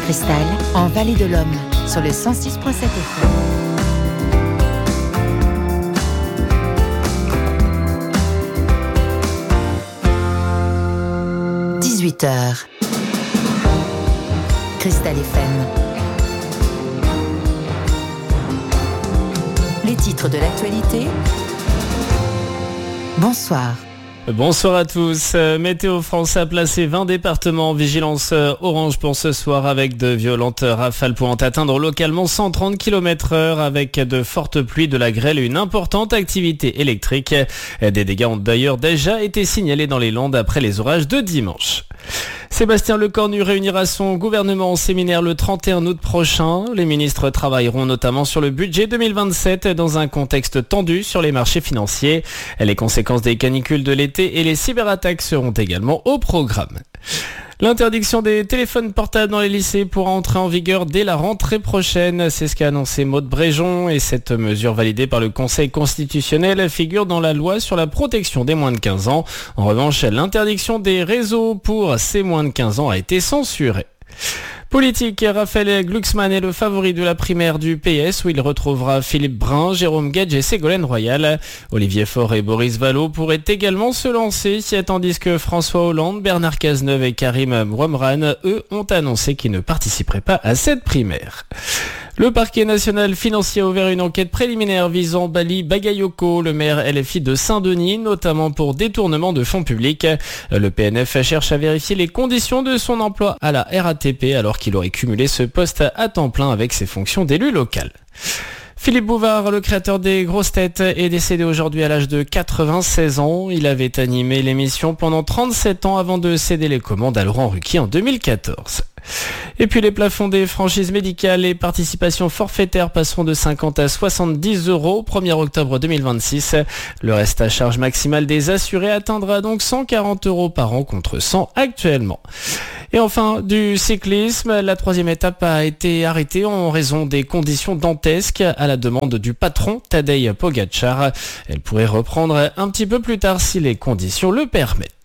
Cristal, en Vallée de l'Homme, sur le 106.7 FM. « 18h. Cristal FM. Les titres de l'actualité. Bonsoir. Bonsoir à tous. Météo France a placé 20 départements en vigilance orange pour ce soir avec de violentes rafales pouvant atteindre localement 130 km/h avec de fortes pluies, de la grêle et une importante activité électrique. Des dégâts ont d'ailleurs déjà été signalés dans les Landes après les orages de dimanche. Sébastien Lecornu réunira son gouvernement en séminaire le 31 août prochain. Les ministres travailleront notamment sur le budget 2027 dans un contexte tendu sur les marchés financiers. Les conséquences des canicules de l'été et les cyberattaques seront également au programme. L'interdiction des téléphones portables dans les lycées pourra entrer en vigueur dès la rentrée prochaine. C'est ce qu'a annoncé Maude Bréjon et cette mesure validée par le Conseil constitutionnel figure dans la loi sur la protection des moins de 15 ans. En revanche, l'interdiction des réseaux pour ces moins de 15 ans a été censurée. Politique, Raphaël Glucksmann est le favori de la primaire du PS où il retrouvera Philippe Brun, Jérôme Guedj et Ségolène Royal. Olivier Faure et Boris Vallaud pourraient également se lancer, tandis que François Hollande, Bernard Cazeneuve et Karim Bouamrane, eux, ont annoncé qu'ils ne participeraient pas à cette primaire. Le parquet national financier a ouvert une enquête préliminaire visant Bali Bagayoko, le maire LFI de Saint-Denis, notamment pour détournement de fonds publics. Le PNF cherche à vérifier les conditions de son emploi à la RATP alors qu'il aurait cumulé ce poste à temps plein avec ses fonctions d'élu local. Philippe Bouvard, le créateur des Grosses Têtes, est décédé aujourd'hui à l'âge de 96 ans. Il avait animé l'émission pendant 37 ans avant de céder les commandes à Laurent Ruquier en 2014. Et puis les plafonds des franchises médicales et participations forfaitaires passeront de 50 à 70 euros au 1er octobre 2026. Le reste à charge maximale des assurés atteindra donc 140 euros par an contre 100 actuellement. Et enfin, du cyclisme, la 3e étape a été arrêtée en raison des conditions dantesques à la demande du patron Tadej Pogačar. Elle pourrait reprendre un petit peu plus tard si les conditions le permettent.